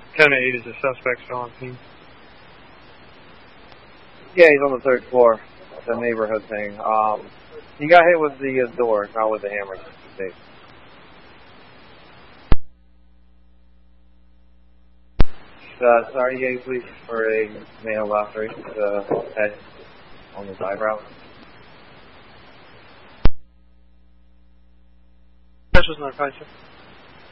10-8 is the suspect still on scene? Yeah, he's on the 3rd floor. The neighborhood thing. He got hit with the door, not with the hammer. Sorry, yeah, please, for a male laceration to the head on his eyebrow. This was not a